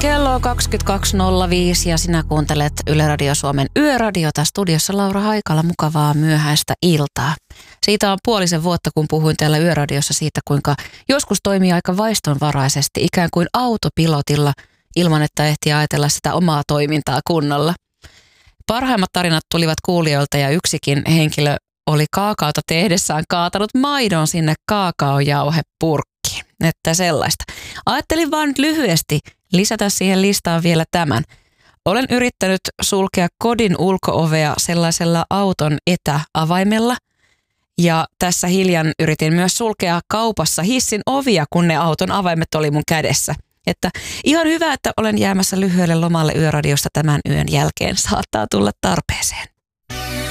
Kello on 22.05 ja sinä kuuntelet Yle Radio Suomen Yöradiota. Studiossa Laura Haikala, mukavaa myöhäistä iltaa. Siitä on puolisen vuotta, kun puhuin täällä Yöradiossa siitä, kuinka joskus toimii aika vaistonvaraisesti, ikään kuin autopilotilla, ilman että ehti ajatella sitä omaa toimintaa kunnolla. Parhaimmat tarinat tulivat kuulijoilta ja yksikin henkilö oli kaakaota tehdessään kaatanut maidon sinne kaakaojauhepurkkiin. Että sellaista. Ajattelin vaan nyt lyhyesti lisätä siihen listaan vielä tämän. Olen yrittänyt sulkea kodin ulko-ovea sellaisella auton etäavaimella. Ja tässä hiljan yritin myös sulkea kaupassa hissin ovia, kun ne auton avaimet oli mun kädessä. Että ihan hyvä, että olen jäämässä lyhyelle lomalle Yöradiosta tämän yön jälkeen. Saattaa tulla tarpeeseen.